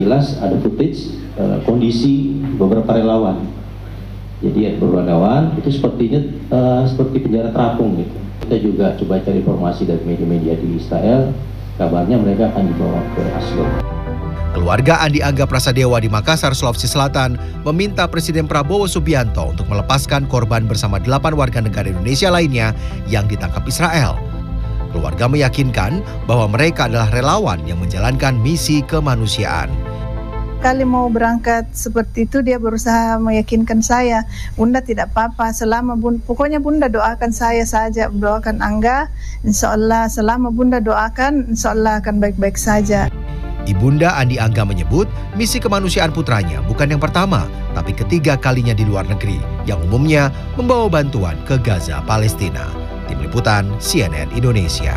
Jelas ada footage kondisi beberapa relawan. Jadi ada beberapa relawan itu sepertinya seperti penjara terapung gitu. Kita juga coba cari informasi dari media-media di Israel. Kabarnya mereka akan dibawa ke Ashdod. Keluarga Andi Angga Prasadewa di Makassar, Sulawesi Selatan meminta Presiden Prabowo Subianto untuk melepaskan korban bersama 8 warga negara Indonesia lainnya yang ditangkap Israel. Keluarga meyakinkan bahwa mereka adalah relawan yang menjalankan misi kemanusiaan. Kali mau berangkat seperti itu dia berusaha meyakinkan saya, Bunda tidak apa-apa, pokoknya Bunda doakan saya saja, doakan Angga, insya Allah selama Bunda doakan, insya Allah akan baik-baik saja. Ibunda Andi Angga menyebut misi kemanusiaan putranya bukan yang pertama, tapi ketiga kalinya di luar negeri, yang umumnya membawa bantuan ke Gaza, Palestina. Tim Liputan CNN Indonesia.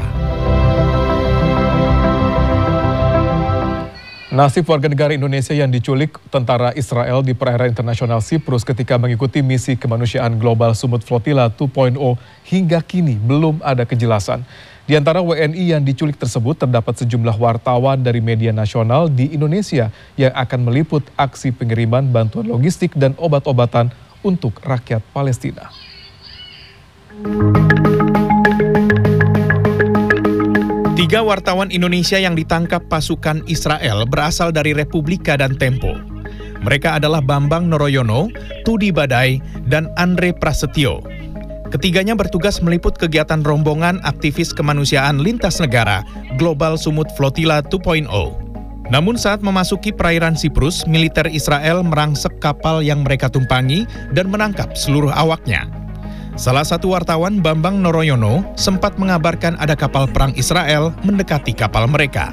Nasib warga negara Indonesia yang diculik tentara Israel di perairan internasional Siprus ketika mengikuti misi kemanusiaan Global Summit Flotilla 2.0 hingga kini belum ada kejelasan. Di antara WNI yang diculik tersebut terdapat sejumlah wartawan dari media nasional di Indonesia yang akan meliput aksi pengiriman bantuan logistik dan obat-obatan untuk rakyat Palestina. Tiga wartawan Indonesia yang ditangkap pasukan Israel berasal dari Republika dan Tempo. Mereka adalah Bambang Noroyono, Tudi Badai, dan Andre Prasetyo. Ketiganya bertugas meliput kegiatan rombongan aktivis kemanusiaan lintas negara Global Summit Flotilla 2.0. Namun saat memasuki perairan Siprus, militer Israel merangsek kapal yang mereka tumpangi dan menangkap seluruh awaknya. Salah satu wartawan, Bambang Noroyono, sempat mengabarkan ada kapal perang Israel mendekati kapal mereka.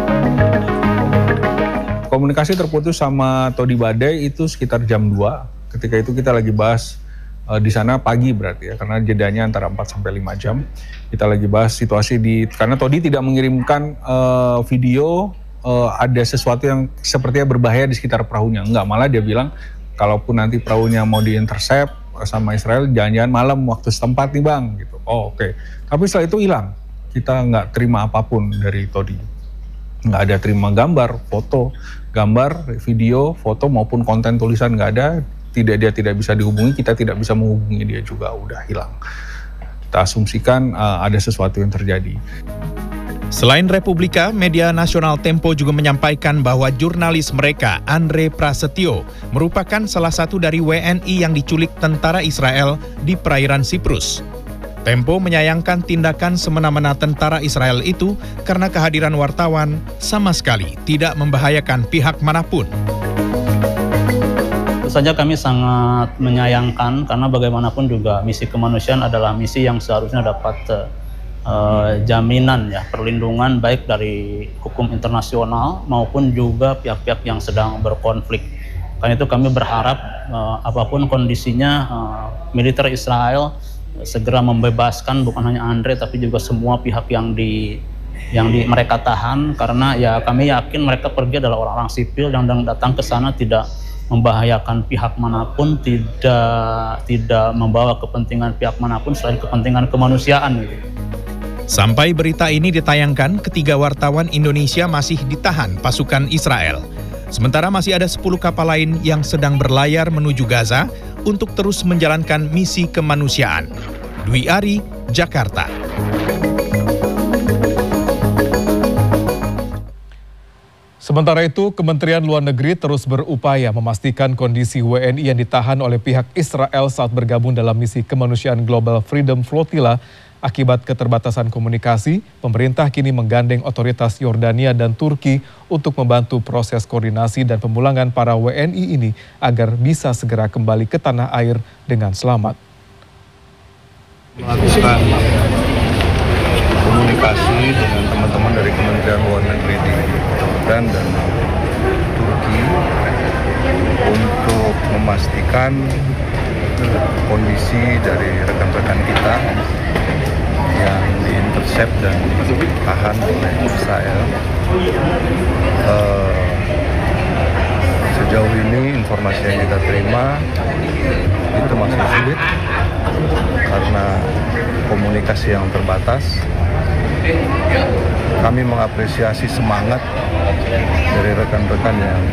Komunikasi terputus sama Tudi Badai itu sekitar jam 2. Ketika itu kita lagi bahas di sana pagi berarti ya, karena jedanya antara 4-5 jam. Kita lagi bahas situasi karena Todi tidak mengirimkan video ada sesuatu yang sepertinya berbahaya di sekitar perahunya. Enggak, malah dia bilang kalaupun nanti perahunya mau diintersep sama Israel, jangan-jangan malam waktu setempat nih bang gitu. Oh oke. Tapi setelah itu hilang, kita nggak terima apapun dari Todi. Nggak ada terima gambar, foto, gambar, video, foto maupun konten tulisan nggak ada. Dia tidak bisa dihubungi, kita tidak bisa menghubungi dia juga, udah hilang. Kita asumsikan ada sesuatu yang terjadi. Selain Republika, media nasional Tempo juga menyampaikan bahwa jurnalis mereka, Andre Prasetyo, merupakan salah satu dari WNI yang diculik tentara Israel di perairan Siprus. Tempo menyayangkan tindakan semena-mena tentara Israel itu karena kehadiran wartawan sama sekali tidak membahayakan pihak manapun. Tentu saja kami sangat menyayangkan karena bagaimanapun juga misi kemanusiaan adalah misi yang seharusnya dapat jaminan ya, perlindungan baik dari hukum internasional maupun juga pihak-pihak yang sedang berkonflik. Karena itu kami berharap apapun kondisinya militer Israel segera membebaskan bukan hanya Andre tapi juga semua pihak yang mereka tahan, karena ya kami yakin mereka pergi adalah orang-orang sipil yang datang ke sana tidak membahayakan pihak manapun, tidak membawa kepentingan pihak manapun selain kepentingan kemanusiaan gitu. Sampai berita ini ditayangkan, ketiga wartawan Indonesia masih ditahan pasukan Israel. Sementara masih ada 10 kapal lain yang sedang berlayar menuju Gaza untuk terus menjalankan misi kemanusiaan. Dwi Ari, Jakarta. Sementara itu, Kementerian Luar Negeri terus berupaya memastikan kondisi WNI yang ditahan oleh pihak Israel saat bergabung dalam misi kemanusiaan Global Freedom Flotilla. Akibat keterbatasan komunikasi, pemerintah kini menggandeng otoritas Yordania dan Turki untuk membantu proses koordinasi dan pemulangan para WNI ini agar bisa segera kembali ke tanah air dengan selamat. Melakukan komunikasi dengan teman-teman dari Kementerian Luar Negeri di Jordan dan Turki untuk memastikan kondisi dari rekan-rekan kita yang diintersep dan ditahan oleh Israel. Sejauh ini informasi yang kita terima itu masih sulit karena komunikasi yang terbatas. kami mengapresiasi semangat dari rekan-rekan yang